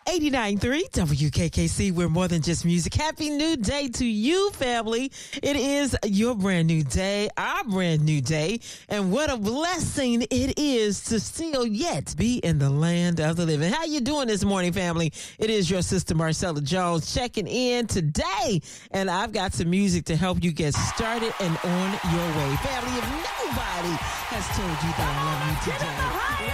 89.3 WKKC. We're more than just music. Happy new day to you, family. It is your brand new day, our brand new day. And what a blessing it is to still yet be in the land of the living. How you doing this morning, family? It is your sister, Marcella Jones, checking in today. And I've got some music to help you get started and on your way. Family, if nobody has told you that I love you today,